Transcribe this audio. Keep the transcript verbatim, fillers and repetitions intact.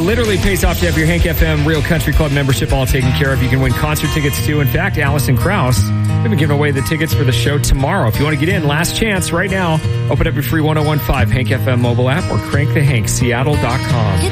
literally pays off to have your Hank F M Real Country Club membership all taken care of. You can win concert tickets, too. In fact, Allison Krauss, we've been giving away the tickets for the show tomorrow. If you want to get in, last chance right now. Open up your free one oh one five Hank F M mobile app or crank the hank seattle dot com.